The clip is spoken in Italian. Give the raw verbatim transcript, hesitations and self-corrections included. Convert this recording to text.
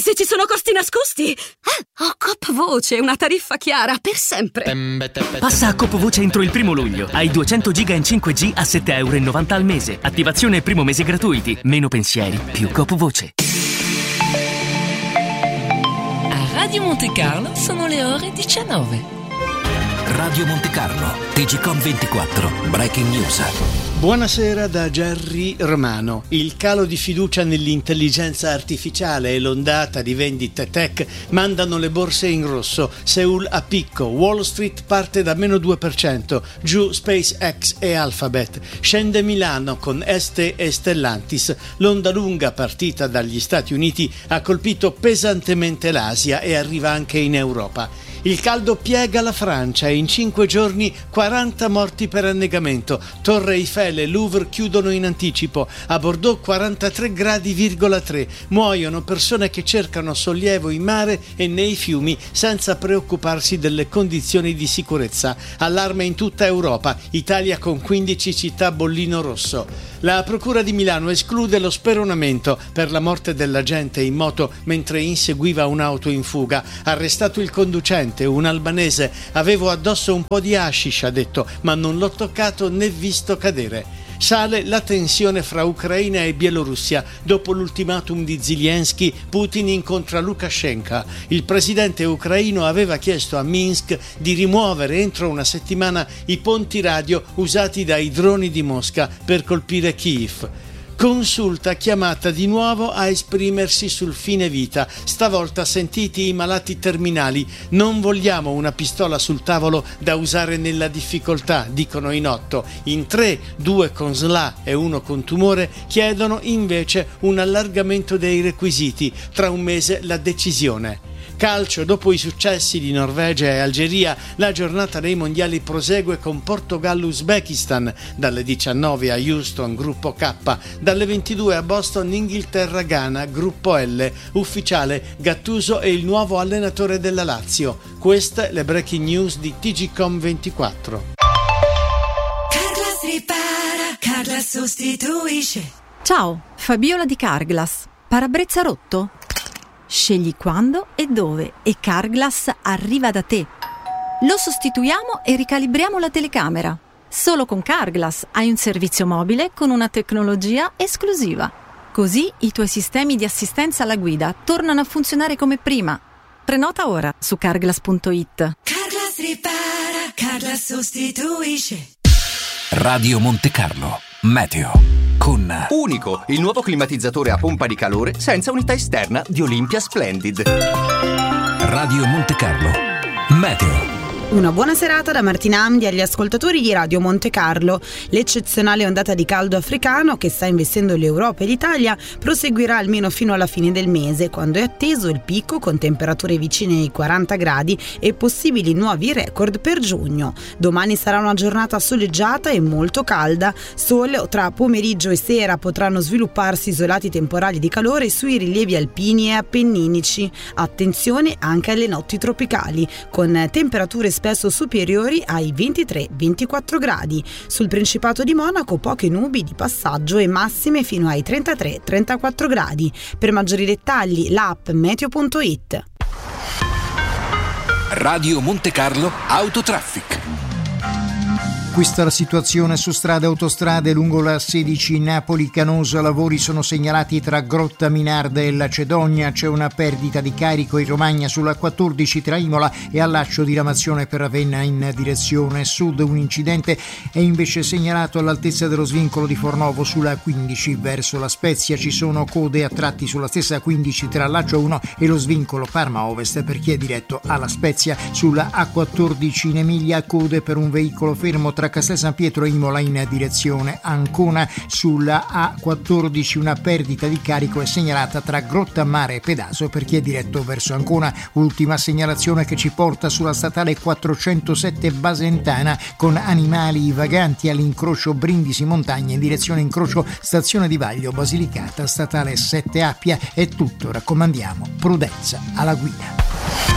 Se ci sono costi nascosti. Ah, ho Coop Voce, una tariffa chiara per sempre. Passa a Coop Voce entro il primo luglio. Hai duecento giga in cinque G a sette virgola novanta euro al mese. Attivazione e primo mese gratuiti. Meno pensieri, più Coop Voce. A Radio Monte Carlo sono le ore diciannove. Radio Monte Carlo, T G Com ventiquattro, Breaking News. Buonasera da Gerry Romano. Il calo di fiducia nell'intelligenza artificiale e l'ondata di vendite tech mandano le borse in rosso. Seoul a picco, Wall Street parte da meno due per cento, giù SpaceX e Alphabet. Scende Milano con Este e Stellantis. L'onda lunga partita dagli Stati Uniti ha colpito pesantemente l'Asia e arriva anche in Europa. Il caldo piega la Francia e in cinque giorni quaranta morti per annegamento. Torre Eiffel e Louvre chiudono in anticipo. A Bordeaux quarantatré gradi virgola tre. Muoiono persone che cercano sollievo in mare e nei fiumi senza preoccuparsi delle condizioni di sicurezza. Allarme in tutta Europa. Italia con quindici città bollino rosso. La Procura di Milano esclude lo speronamento per la morte dell'agente in moto mentre inseguiva un'auto in fuga. Arrestato il conducente, un albanese. Avevo addosso un po' di hashish, ha detto, ma non l'ho toccato né visto cadere. Sale la tensione fra Ucraina e Bielorussia. Dopo l'ultimatum di Zelensky, Putin incontra Lukashenko. Il presidente ucraino aveva chiesto a Minsk di rimuovere entro una settimana i ponti radio usati dai droni di Mosca per colpire Kiev. Consulta chiamata di nuovo a esprimersi sul fine vita. Stavolta sentiti i malati terminali. Non vogliamo una pistola sul tavolo da usare nella difficoltà, dicono in otto. In tre, due con S L A e uno con tumore, chiedono invece un allargamento dei requisiti. Tra un mese la decisione. Calcio, dopo i successi di Norvegia e Algeria, la giornata dei mondiali prosegue con Portogallo-Uzbekistan, dalle diciannove a Houston, gruppo K, dalle ventidue a Boston, Inghilterra-Ghana, gruppo L. Ufficiale, Gattuso è il nuovo allenatore della Lazio. Queste le breaking news di T G Com ventiquattro. Carglass ripara, Carglass sostituisce. Ciao, Fabiola di Carglass. Parabrezza rotto? Scegli quando e dove e Carglass arriva da te. Lo sostituiamo e ricalibriamo la telecamera. Solo con Carglass hai un servizio mobile con una tecnologia esclusiva. Così i tuoi sistemi di assistenza alla guida tornano a funzionare come prima. Prenota ora su carglass punto it. Carglass ripara, Carglass sostituisce. Radio Monte Carlo, Meteo. Con Unico, il nuovo climatizzatore a pompa di calore senza unità esterna di Olympia Splendid. Radio Monte Carlo, Meteo. Una buona serata da Martina Amdi agli ascoltatori di Radio Monte Carlo. L'eccezionale ondata di caldo africano che sta investendo l'Europa e l'Italia proseguirà almeno fino alla fine del mese, quando è atteso il picco con temperature vicine ai quaranta gradi e possibili nuovi record per giugno. Domani sarà una giornata soleggiata e molto calda. Solo tra pomeriggio e sera potranno svilupparsi isolati temporali di calore sui rilievi alpini e appenninici. Attenzione anche alle notti tropicali, con temperature spesso superiori ai ventitré ventiquattro gradi. Sul Principato di Monaco poche nubi di passaggio e massime fino ai trentatré trentaquattro gradi. Per maggiori dettagli l'app meteo punto it. Radio Monte Carlo Autotraffic. Questa è la situazione su strade e autostrade lungo la sedici Napoli-Canosa. Lavori sono segnalati tra Grotta Minarda e Lacedonia. C'è una perdita di carico in Romagna sulla quattordici tra Imola e Allaccio di Ramazione per Ravenna in direzione sud. Un incidente è invece segnalato all'altezza dello svincolo di Fornovo sulla quindici verso La Spezia. Ci sono code a tratti sulla stessa quindici tra Laccio uno e lo svincolo Parma Ovest per chi è diretto alla Spezia. Sulla A quattordici in Emilia code per un veicolo fermo tra Castel San Pietro e Imola in direzione Ancona. Sulla A quattordici una perdita di carico è segnalata tra Grottammare e Pedaso per chi è diretto verso Ancona. Ultima segnalazione che ci porta sulla statale quattrocentosette Basentana con animali vaganti all'incrocio Brindisi Montagna in direzione incrocio stazione di Vaglio Basilicata. Statale sette Appia. È tutto, raccomandiamo prudenza alla guida.